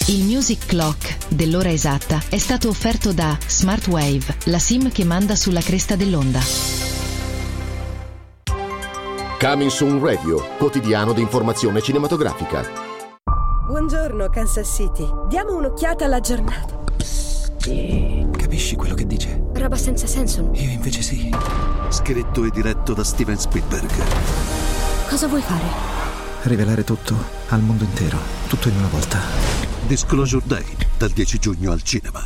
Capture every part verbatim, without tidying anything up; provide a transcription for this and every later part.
Il Music Clock dell'ora esatta è stato offerto da Smartwave, la SIM che manda sulla cresta dell'onda. Coming Soon Radio, quotidiano di informazione cinematografica. Buongiorno Kansas City, diamo un'occhiata alla giornata. Capisci quello che dice? Roba senza senso. Io invece sì. Scritto e diretto da Steven Spielberg. Cosa vuoi fare? Rivelare tutto al mondo intero, tutto in una volta. Disclosure Day, dal dieci giugno al cinema.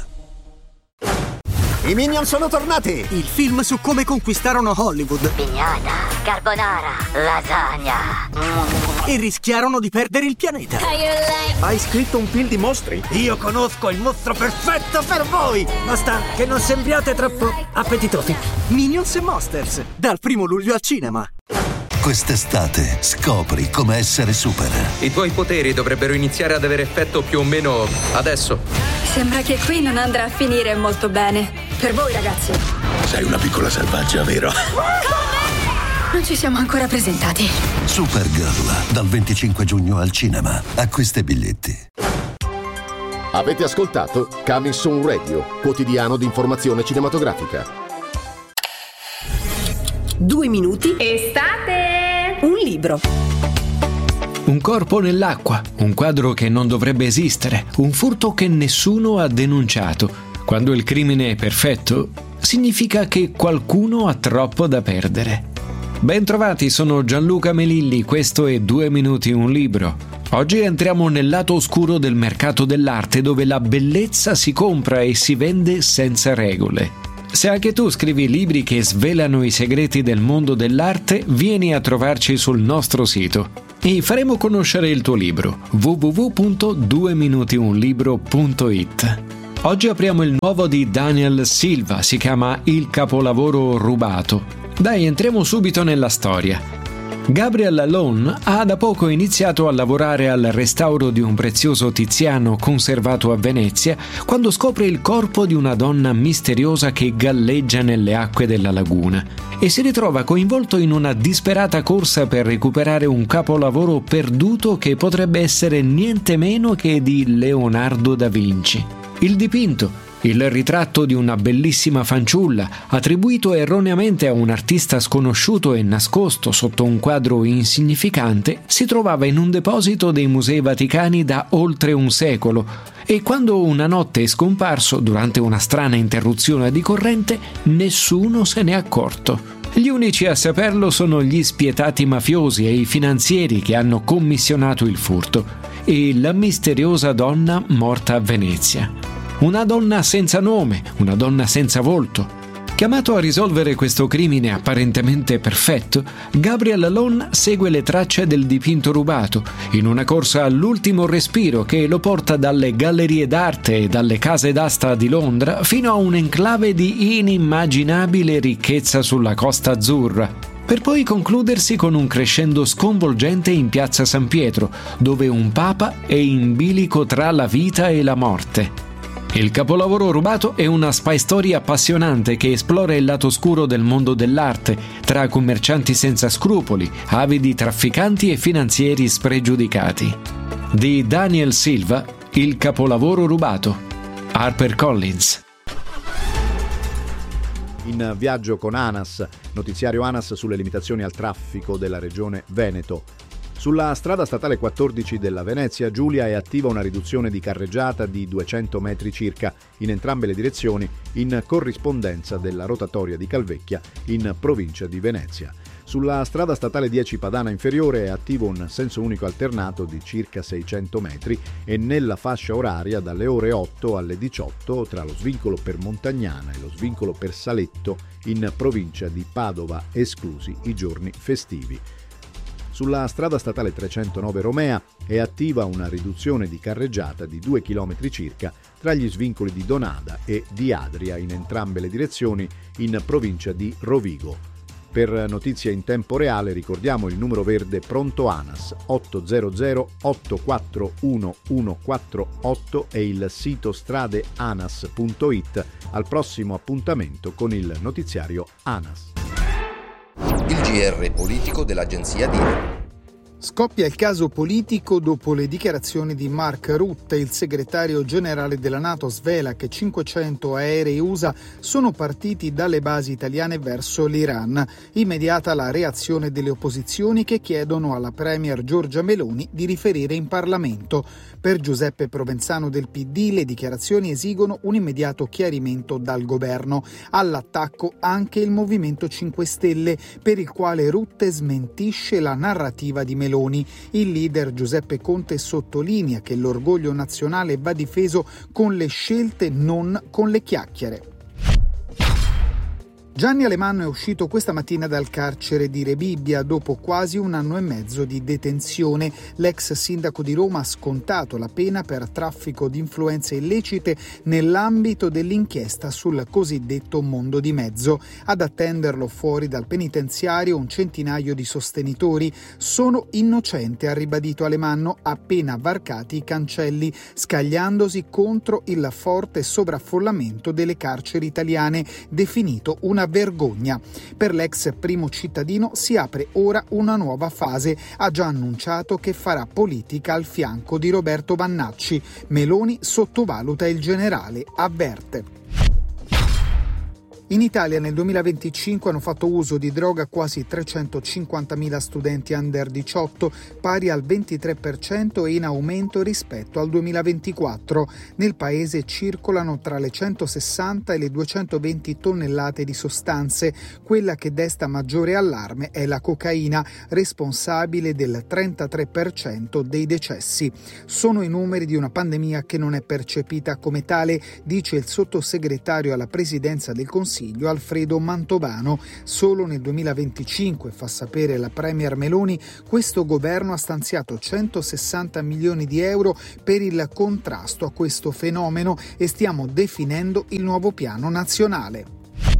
I Minion sono tornati! Il film su come conquistarono Hollywood. Pignata, carbonara, lasagna. E rischiarono di perdere il pianeta. Hai scritto un film di mostri? Io conosco il mostro perfetto per voi! Basta che non sembriate troppo appetitosi. Minions e Monsters, dal primo luglio al cinema. Quest'estate scopri come essere super. I tuoi poteri dovrebbero iniziare ad avere effetto più o meno adesso. Sembra che qui non andrà a finire molto bene. Per voi, ragazzi. Sei una piccola selvaggia, vero? Non ci siamo ancora presentati. Supergirl, dal venticinque giugno al cinema. Acquista i biglietti. Avete ascoltato Coming Soon Radio, quotidiano di informazione cinematografica. Due minuti. Estate! Un libro. Un corpo nell'acqua, un quadro che non dovrebbe esistere, un furto che nessuno ha denunciato. Quando il crimine è perfetto, significa che qualcuno ha troppo da perdere. Bentrovati, sono Gianluca Melilli, questo è Due Minuti Un Libro. Oggi entriamo nel lato oscuro del mercato dell'arte dove la bellezza si compra e si vende senza regole. Se anche tu scrivi libri che svelano i segreti del mondo dell'arte, vieni a trovarci sul nostro sito e faremo conoscere il tuo libro w w w punto due minuti un libro punto i t. Oggi apriamo il nuovo di Daniel Silva, si chiama Il capolavoro rubato. Dai, entriamo subito nella storia. Gabriel Lalone ha da poco iniziato a lavorare al restauro di un prezioso Tiziano conservato a Venezia quando scopre il corpo di una donna misteriosa che galleggia nelle acque della laguna e si ritrova coinvolto in una disperata corsa per recuperare un capolavoro perduto che potrebbe essere niente meno che di Leonardo da Vinci. Il dipinto, il ritratto di una bellissima fanciulla, attribuito erroneamente a un artista sconosciuto e nascosto sotto un quadro insignificante, si trovava in un deposito dei Musei Vaticani da oltre un secolo e quando una notte è scomparso durante una strana interruzione di corrente, nessuno se n'è accorto. Gli unici a saperlo sono gli spietati mafiosi e i finanzieri che hanno commissionato il furto e la misteriosa donna morta a Venezia. Una donna senza nome, una donna senza volto. Chiamato a risolvere questo crimine apparentemente perfetto, Gabriel Lalone segue le tracce del dipinto rubato, in una corsa all'ultimo respiro che lo porta dalle gallerie d'arte e dalle case d'asta di Londra fino a un enclave di inimmaginabile ricchezza sulla Costa Azzurra, per poi concludersi con un crescendo sconvolgente in piazza San Pietro, dove un papa è in bilico tra la vita e la morte. Il capolavoro rubato è una spy story appassionante che esplora il lato oscuro del mondo dell'arte, tra commercianti senza scrupoli, avidi trafficanti e finanzieri spregiudicati. Di Daniel Silva, Il capolavoro rubato. HarperCollins. In viaggio con ANAS, notiziario ANAS sulle limitazioni al traffico della regione Veneto. Sulla strada statale quattordici della Venezia Giulia è attiva una riduzione di carreggiata di duecento metri circa in entrambe le direzioni in corrispondenza della rotatoria di Calvecchia in provincia di Venezia. Sulla strada statale dieci Padana Inferiore è attivo un senso unico alternato di circa seicento metri e nella fascia oraria dalle ore otto alle diciotto tra lo svincolo per Montagnana e lo svincolo per Saletto in provincia di Padova, esclusi i giorni festivi. Sulla strada statale trecentonove Romea è attiva una riduzione di carreggiata di due chilometri circa tra gli svincoli di Donada e di Adria in entrambe le direzioni in provincia di Rovigo. Per notizie in tempo reale ricordiamo il numero verde pronto ANAS otto zero zero otto quattro uno uno quattro otto e il sito stradeanas punto it al prossimo appuntamento con il notiziario ANAS. Il G R politico dell'agenzia D I N. Scoppia il caso politico dopo le dichiarazioni di Mark Rutte. Il segretario generale della NATO svela che cinquecento aerei U S A sono partiti dalle basi italiane verso l'Iran. Immediata la reazione delle opposizioni che chiedono alla premier Giorgia Meloni di riferire in Parlamento. Per Giuseppe Provenzano del P D le dichiarazioni esigono un immediato chiarimento dal governo. All'attacco anche il Movimento cinque Stelle, per il quale Rutte smentisce la narrativa di Meloni. Il leader Giuseppe Conte sottolinea che l'orgoglio nazionale va difeso con le scelte, non con le chiacchiere. Gianni Alemanno è uscito questa mattina dal carcere di Rebibbia dopo quasi un anno e mezzo di detenzione. L'ex sindaco di Roma ha scontato la pena per traffico di influenze illecite nell'ambito dell'inchiesta sul cosiddetto mondo di mezzo. Ad attenderlo fuori dal penitenziario un centinaio di sostenitori. Sono innocente, ha ribadito Alemanno, appena varcati i cancelli, scagliandosi contro il forte sovraffollamento delle carceri italiane, definito una vergogna. Per l'ex primo cittadino si apre ora una nuova fase. Ha già annunciato che farà politica al fianco di Roberto Vannacci. Meloni sottovaluta il generale, avverte. In Italia nel duemilaventicinque hanno fatto uso di droga quasi trecentocinquantamila studenti under diciotto, pari al ventitré per cento e in aumento rispetto al duemilaventiquattro. Nel paese circolano tra le centosessanta e le duecentoventi tonnellate di sostanze. Quella che desta maggiore allarme è la cocaina, responsabile del trentatré per cento dei decessi. Sono i numeri di una pandemia che non è percepita come tale, dice il sottosegretario alla Presidenza del Consiglio Alfredo Mantovano. Solo nel duemilaventicinque, fa sapere la premier Meloni, questo governo ha stanziato centosessanta milioni di euro per il contrasto a questo fenomeno e stiamo definendo il nuovo piano nazionale.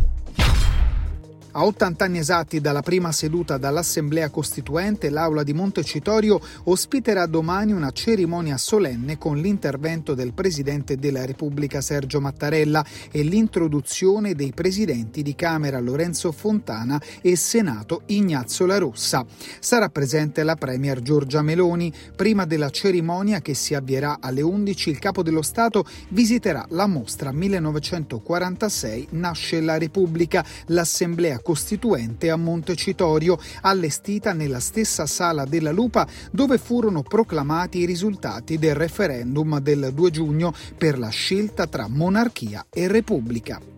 A ottanta anni esatti dalla prima seduta dall'Assemblea Costituente, l'Aula di Montecitorio ospiterà domani una cerimonia solenne con l'intervento del Presidente della Repubblica Sergio Mattarella e l'introduzione dei Presidenti di Camera Lorenzo Fontana e Senato Ignazio La Russa. Sarà presente la Premier Giorgia Meloni. Prima della cerimonia, che si avvierà alle undici, il Capo dello Stato visiterà la mostra millenovecentoquarantasei Nasce la Repubblica, l'Assemblea Costituente a Montecitorio, allestita nella stessa sala della Lupa dove furono proclamati i risultati del referendum del due giugno per la scelta tra monarchia e repubblica.